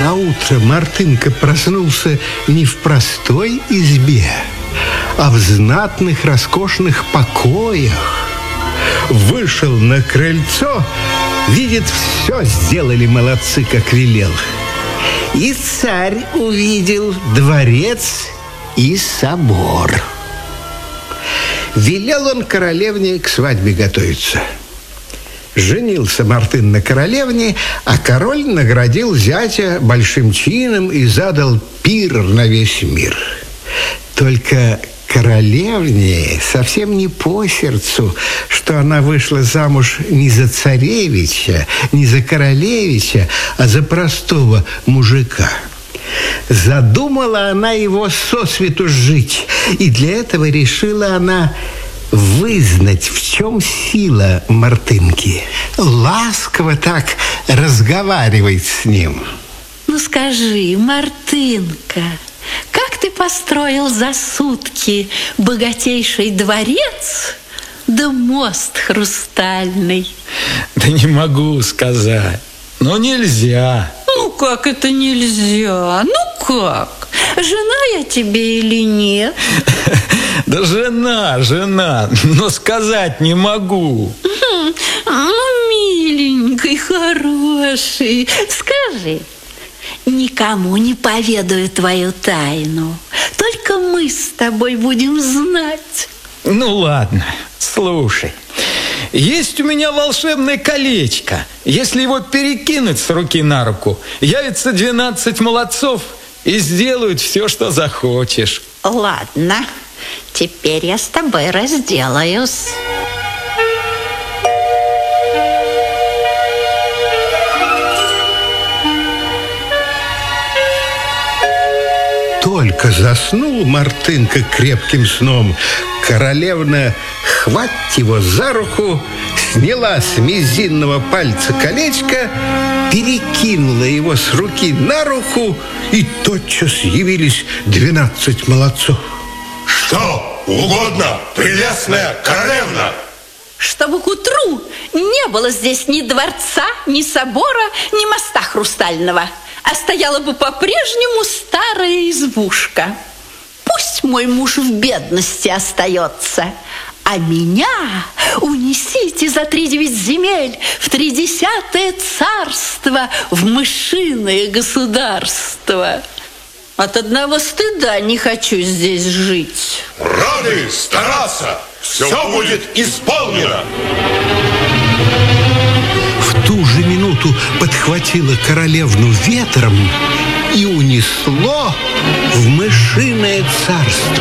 Наутро Мартынка проснулся не в простой избе, а в знатных роскошных покоях. Вышел на крыльцо, видит, все сделали молодцы, как велел. И царь увидел дворец и собор. Велел он королевне к свадьбе готовиться. Женился Мартын на королевне, а король наградил зятя большим чином и задал пир на весь мир. Только королевне совсем не по сердцу, что она вышла замуж не за царевича, не за королевича, а за простого мужика. Задумала она его сосвету жить, и для этого решила она вызнать, в чем сила Мартынки. Ласково так разговаривает с ним. Ну скажи, Мартынка, как ты построил за сутки богатейший дворец да мост хрустальный? Да не могу сказать. Но нельзя. Ну как это нельзя? Ну как? Жена я тебе или нет? Да жена, но сказать не могу. Ну, миленький, хороший, скажи. Никому не поведаю твою тайну. Только мы с тобой будем знать. Ну ладно, слушай. Есть у меня волшебное колечко. Если его перекинуть с руки на руку, явится 12 молодцов и сделают все, что захочешь. Ладно, теперь я с тобой разделаюсь. Только заснул Мартынка крепким сном, королевна хвать его за руку, сняла с мизинного пальца колечко, перекинула его с руки на руку, и тотчас явились 12 молодцов. Что угодно, прелестная королевна? Чтобы к утру не было здесь ни дворца, ни собора, ни моста хрустального, а стояла бы по-прежнему старая избушка. Пусть мой муж в бедности остается, а меня унесите за 3-9 земель в 30-е царство, в мышиное государство. От одного стыда не хочу здесь жить. Рады стараться, все будет исполнено. В ту же минуту подхватило королевну ветром и унесло в мышиное царство.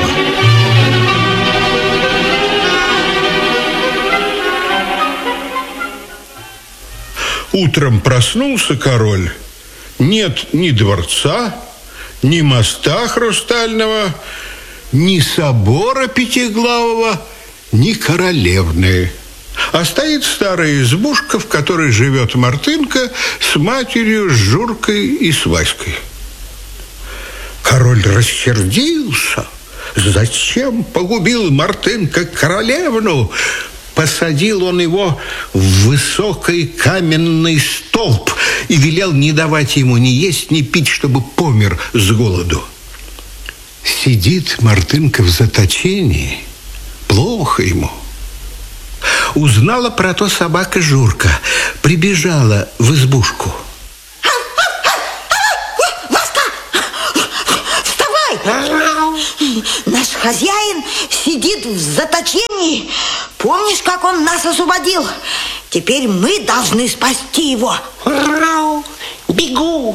Утром проснулся король. Нет ни дворца, ни моста хрустального, ни собора пятиглавого, ни королевны. А стоит старая избушка, в которой живет Мартынка с матерью, с Журкой и с Васькой. Король рассердился. Зачем погубил Мартынка королевну? Посадил он его в высокий каменный столб и велел не давать ему ни есть, ни пить, чтобы помер с голоду. Сидит Мартынка в заточении, плохо ему. Узнала про то собака Журка, прибежала в избушку. Васька, вставай! Наш хозяин сидит в заточении. Помнишь, как он нас освободил? Теперь мы должны спасти его. Бегу,